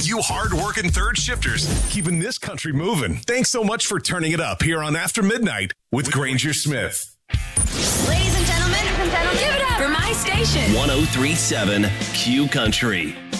you hard-working third shifters, keeping this country moving. Thanks so much for turning it up here on After Midnight with Granger Smith. Ladies and gentlemen, give it up for my station. 1037 Q Country.